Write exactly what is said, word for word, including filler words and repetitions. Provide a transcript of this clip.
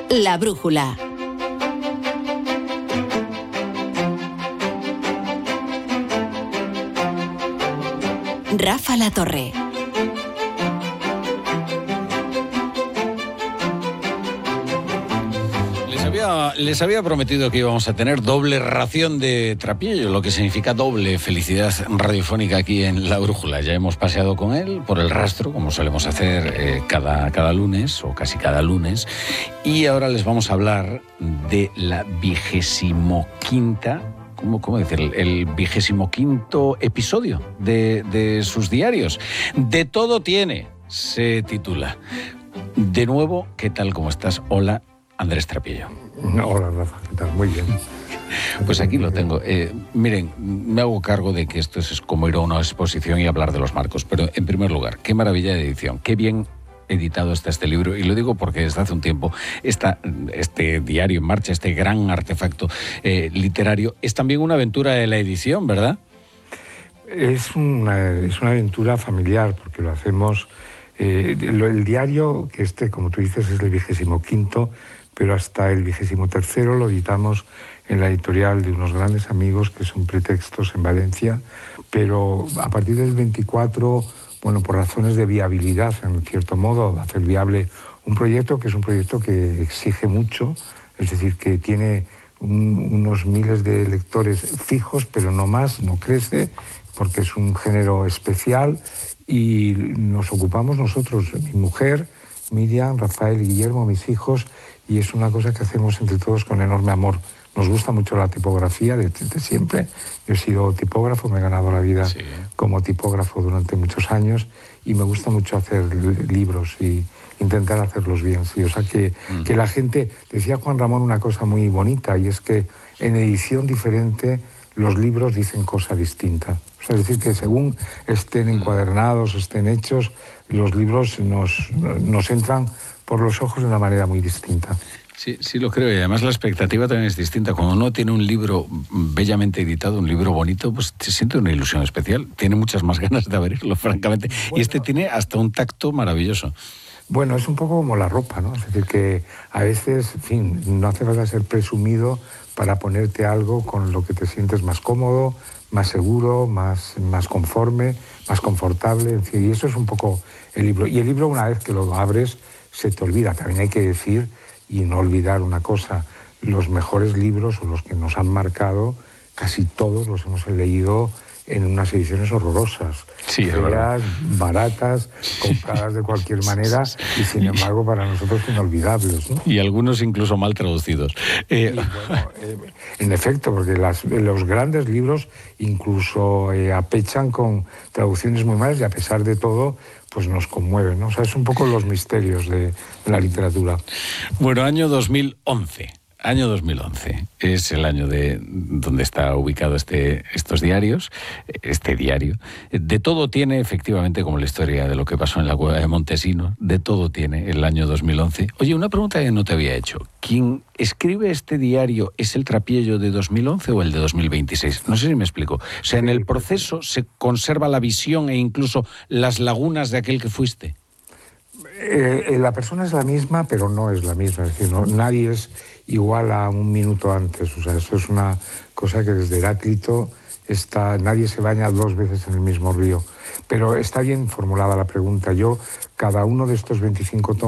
La Brújula. Rafa La Torre. Les había, les había prometido que íbamos a tener doble ración de trapillo, lo que significa doble felicidad radiofónica aquí en La Brújula. Ya hemos paseado con él por el rastro, como solemos hacer eh, cada, cada lunes, o casi cada lunes, y ahora les vamos a hablar de la vigésimo quinta... ¿Cómo, cómo decir? El vigésimo quinto episodio de, de sus diarios. De todo tiene, se titula. De nuevo, ¿qué tal? ¿Cómo estás? Hola, Andrés Trapillo. Hola, Rafa, ¿qué tal? Muy bien. Pues aquí lo tengo. Eh, miren, me hago cargo de que esto es como ir a una exposición y hablar de los marcos, pero en primer lugar, qué maravilla de edición, qué bien editado está este libro, y lo digo porque desde hace un tiempo esta, este diario en marcha, este gran artefacto eh, literario, es también una aventura de la edición, ¿verdad? Es una, es una aventura familiar, porque lo hacemos... Eh, lo, el diario, que este, como tú dices, es el vigésimo quinto, pero hasta el vigésimo tercero lo editamos en la editorial de unos grandes amigos que son Pretextos en Valencia, pero a partir del veinticuatro... bueno, por razones de viabilidad, en cierto modo, hacer viable un proyecto que es un proyecto que exige mucho, es decir, que tiene un, unos miles de lectores fijos, pero no más, no crece, porque es un género especial, y nos ocupamos nosotros, mi mujer, Miriam, Rafael y Guillermo, mis hijos, y es una cosa que hacemos entre todos con enorme amor. Nos gusta mucho la tipografía desde siempre. Yo he sido tipógrafo, me he ganado la vida sí. como tipógrafo durante muchos años, y me gusta mucho hacer libros y intentar hacerlos bien. Sí. O sea, que, mm. que la gente... Decía Juan Ramón una cosa muy bonita, y es que en edición diferente los libros dicen cosa distinta. O sea, es decir, que según estén encuadernados, estén hechos, los libros nos, nos entran por los ojos de una manera muy distinta. Sí, sí lo creo, y además la expectativa también es distinta. Cuando uno tiene un libro bellamente editado, un libro bonito, pues se siente una ilusión especial. Tiene muchas más ganas de abrirlo, francamente. Bueno, y este tiene hasta un tacto maravilloso. Bueno, es un poco como la ropa, ¿no? Es decir, que a veces, en fin, no hace falta ser presumido para ponerte algo con lo que te sientes más cómodo, más seguro, más, más conforme, más confortable, en fin, y eso es un poco el libro. Y el libro, una vez que lo abres, se te olvida. También hay que decir, y no olvidar una cosa, los mejores libros o los que nos han marcado, casi todos los hemos leído en unas ediciones horrorosas, sí, feas, baratas, compradas de cualquier manera, y sin embargo para nosotros inolvidables, ¿no? Y algunos incluso mal traducidos. Eh... Y, bueno, eh, en efecto, porque las, los grandes libros incluso eh, apechan con traducciones muy malas, y a pesar de todo pues nos conmueven, ¿no? O sea, es un poco los misterios de, de la literatura. Bueno, año dos mil once. Año dos mil once es el año de donde está ubicado este, estos diarios, este diario. De todo tiene, efectivamente, como la historia de lo que pasó en la cueva de Montesinos, de todo tiene el año dos mil once. Oye, una pregunta que no te había hecho. ¿Quién escribe este diario es el Trapillo de dos mil once o el de dos mil veintiséis? No sé si me explico. O sea, en el proceso se conserva la visión e incluso las lagunas de aquel que fuiste. Eh, la persona es la misma, pero no es la misma. Es decir, no, nadie es igual a un minuto antes. O sea, eso es una cosa que desde Heráclito está, nadie se baña dos veces en el mismo río. Pero está bien formulada la pregunta. Yo, cada uno de estos veinticinco tomos